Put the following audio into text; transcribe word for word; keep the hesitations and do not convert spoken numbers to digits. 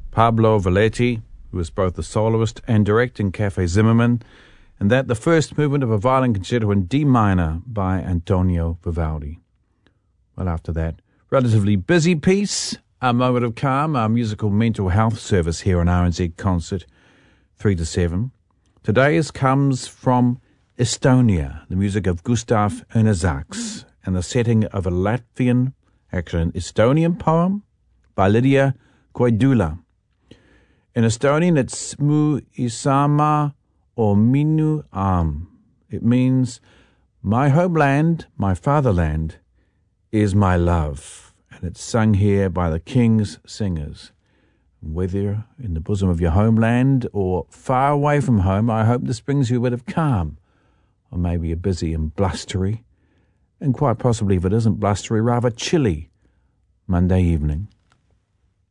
Pablo Valletti, who was both the soloist and directing Cafe Zimmerman, and that the first movement of a violin concerto in D minor by Antonio Vivaldi. Well, after that, relatively busy piece, a moment of calm, our musical mental health service here on R N Z Concert, three to seven. Today's comes from Estonia, the music of Gustav Ernesaks, and the setting of a Latvian, actually an Estonian poem by Lydia Koidula. In Estonian, it's Mu Isamaa or Minu Am. It means, my homeland, my fatherland, is my love. And it's sung here by the King's Singers. Whether you're in the bosom of your homeland or far away from home, I hope this brings you a bit of calm. Or maybe a busy and blustery, and quite possibly, if it isn't blustery, rather chilly Monday evening.